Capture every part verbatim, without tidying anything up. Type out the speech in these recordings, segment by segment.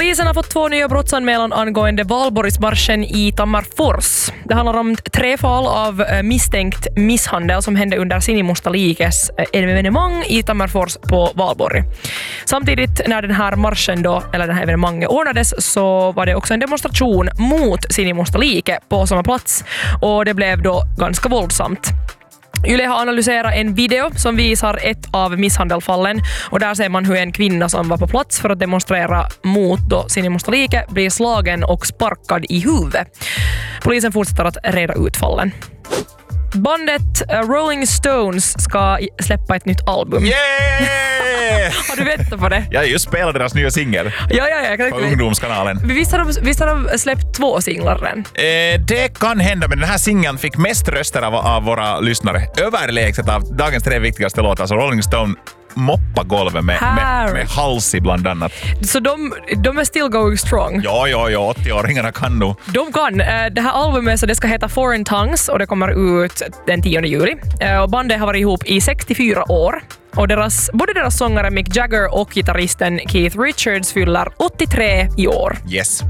Polisen har fått två nya brottsanmälan angående Valborgsmarschen i Tammerfors. Det handlar om tre fall av misstänkt misshandel som hände under Sinimusta liikes evenemang i Tammerfors på Valborg. Samtidigt när den här marschen då, eller det här evenemanget ordnades, så var det också en demonstration mot Sinimusta liike på samma plats, och det blev då ganska våldsamt. Yle har analyserat en video som visar ett av misshandelfallen, och där ser man hur en kvinna som var på plats för att demonstrera mot då Sinimusta liike blir slagen och sparkad i huvudet. Polisen fortsätter att reda ut fallen. Bandet Rolling Stones ska släppa ett nytt album. Yeah! Har du väntat på det? Jag just spelade deras nya singel. Ja, ja, ja. Kan på ungdomskanalen. Visst har, de, visst har de släppt två singlar redan? Eh, det kan hända, men den här singeln fick mest röster av, av våra lyssnare. Överlägset av dagens tre viktigaste låtar, så Rolling Stone moppa golvet med, med, med Halsey bland annat. Så de, de är still going strong? Ja, ja, ja. åttio-åringarna kan nog. De kan. Det här albumet, så det ska heta Foreign Tongues, och det kommer ut den tionde juli. Och bandet har varit ihop i sextiofyra år. Och deras, både deras sångare Mick Jagger och gitarristen Keith Richards fyller åttiotre i år. Yes.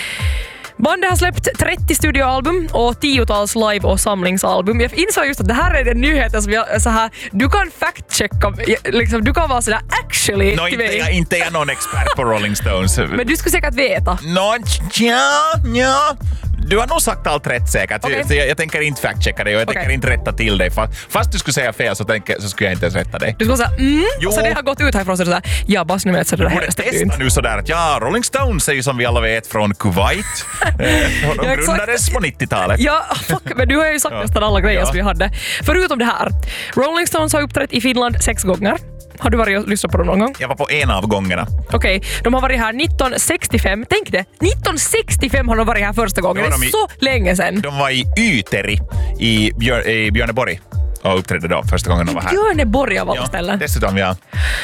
Bandet har släppt trettio studioalbum och tiotals live- och samlingsalbum. Jag insåg just att det här är den nyheten som jag så här, du kan fact-checka, liksom, du kan vara sådär actually. No, inte, jag, inte jag någon expert på Rolling Stones. Men du skulle säkert veta. No, ja, ja. Du har nog sagt allt rätt säkert. Okay. Så jag, jag tänker inte fact-checka dig och jag okay. tänker inte rätta till dig. Fast, fast du skulle säga fel så, tänker, så skulle jag inte ens rätta dig. Du skulle säga mm, jo. Så det har gått ut härifrån så det är såhär, ja, bara nu vet så det här stämmer inte. Nu sådär att ja, Rolling Stones är ju som vi alla vet från Kuwait. De ja, grundades på nittiotalet. Ja, fuck, men du har ju sagt ja. nästan alla grejer ja. som vi hade. Förutom det här, Rolling Stones har uppträtt i Finland sex gånger. Har du varit och lyssnat på dem någon gång? Jag var på en av gångerna. Okej, okay. De har varit här nittonhundrasextiofem. Tänk det, nittonhundrasextiofem har de varit här första gången. Det är så i, länge sedan. De var i Yteri i, Björ, i Björneborg och uppträdde då första gången de var här. Björneborg av alla ja, ställen. Dessutom, ja.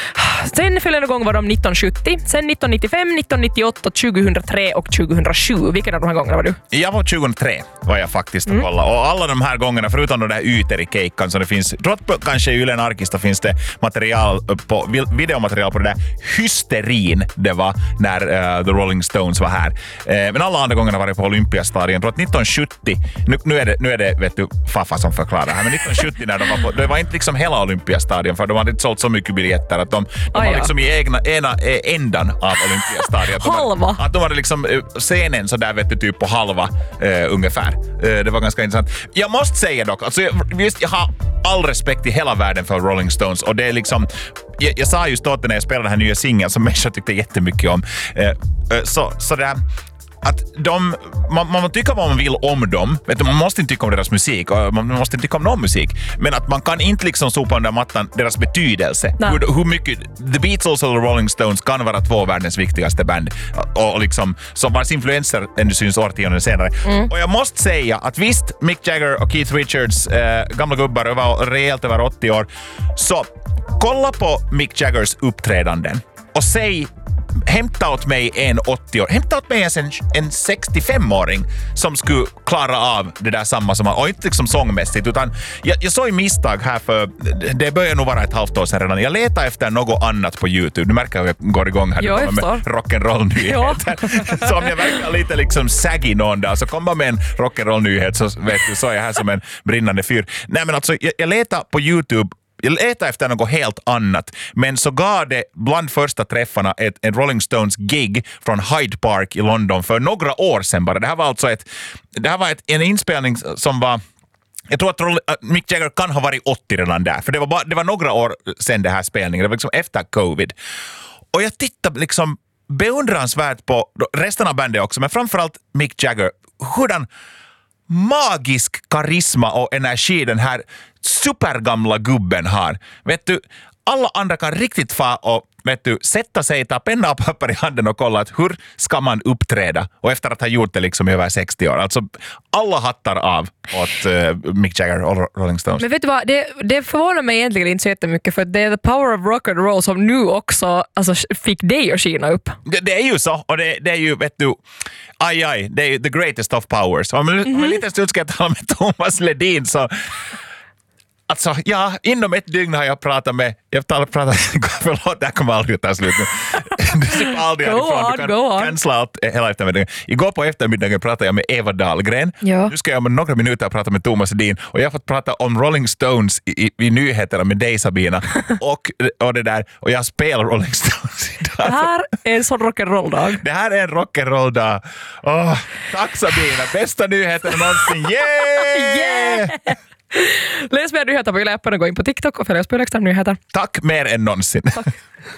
Sen följande gång var de nittonhundrasjuttio, sen nittonhundranittiofem, nittonhundranittioåtta, tjugohundratre och tjugohundrasju. Vilken av de här gångerna var du? Jag var tjugohundratre var jag faktiskt och mm. kolla. Och alla de här gångerna, förutom de där Yteri-kejkan, så det finns, trots på kanske i Ylen Arkista finns det material på, videomaterial på det där hysterin det var när uh, The Rolling Stones var här. Uh, men alla andra gångerna var det på Olympiastadion. Trots nittonhundrasjuttio, nu, nu är det, nu är det vet du, Faffa som förklarar här, men nittonhundrasjuttio när de var på, det var inte liksom hela Olympiastadion, för de hade inte sålt så mycket biljetter att de, de ah, var ja. liksom i egna, ena ändan av Olympiastadion. Halva? Att de hade liksom scenen så där vet du typ på halva uh, ungefär. Uh, det var ganska intressant. Jag måste säga dock, alltså visst jag har all respekt i hela världen för Rolling Stones, och det är liksom jag, jag sa just åt när jag spelade den här nya singeln som människor tyckte jättemycket om. Uh, uh, så, så det att de, man, man tycker vad man vill om dem, vet du, man måste inte tycka om deras musik och man måste inte tycka om någon musik, men att man kan inte liksom sopa under mattan deras betydelse. Hur, hur mycket The Beatles och Rolling Stones kan vara två världens viktigaste band och, och liksom, som vars influenser ännu syns årtionden senare. Mm. Och jag måste säga att visst, Mick Jagger och Keith Richards, äh, gamla gubbar över, rejält över åttio år, så kolla på Mick Jaggers uppträdanden och säg hämta åt mig en åttio år. Hämta åt mig en, en sextiofem-åring som skulle klara av det där samma som han. Och inte liksom sångmässigt, utan jag, jag såg i misstag här för det börjar nog vara ett halvt år sedan redan. Jag letar efter något annat på YouTube. Du märker att jag går igång här. Jag med rock'n'roll-nyheter. Ja. Så om jag verkar lite liksom saggy någon dag så kommer med en rock'n'roll-nyhet så vet du, så är jag här som en brinnande fyr. Nej men alltså, jag, jag letar på YouTube. Jag letade efter något helt annat, men så gav det bland första träffarna ett, ett Rolling Stones gig från Hyde Park i London för några år sedan bara. Det här var alltså ett, det här var ett, en inspelning som var, jag tror att Mick Jagger kan ha varit åttio redan där, för det var, bara, det var några år sedan det här spelningen, det var liksom efter covid. Och jag tittade liksom beundransvärt på resten av bandet också, men framförallt Mick Jagger, hurdan magisk karisma och energi den här supergamla gubben har. Vet du, alla andra kan riktigt få och vet du, sätta sig, ta penna och papper i handen och kolla att hur ska man uppträda, och efter att ha gjort det liksom i över sextio år. Alltså alla hattar av åt uh, Mick Jagger och Rolling Stones. Men vet du vad, det, det förvånar mig egentligen inte så jättemycket, för det är the power of rock and roll som nu också alltså, fick dig att skina upp. Det, det är ju så, och det, det är ju, vet du, aj aj, det är ju the greatest of powers. Om, mm-hmm. om en liten stund ska jag tala med Thomas Ledin så Alltså, ja, inom ett dygn har jag pratat med... Jag har pratat... Förlåt, det här kommer aldrig att ta slut nu. Du slipper aldrig Go härifrån. on, Du kan go on. cancella allt hela eftermiddagen. Igår på eftermiddagen pratade jag med Eva Dahlgren. Ja. Nu ska jag om några minuter prata med Thomas Edin. Och jag har fått prata om Rolling Stones i, i, i nyheterna med dig, Sabina. och, och det där. Och jag spelar Rolling Stones idag. Det här är en sån rock'n'roll-dag. Det här är en rock'n'roll-dag. Oh, tack Sabina. Bästa nyheterna någonsin. Yeah! Yeah! Läs mer nyheter på Yle appen och gå in på TikTok och följ oss på Yle Extrem Nyheter. Tack mer än någonsin. Tack.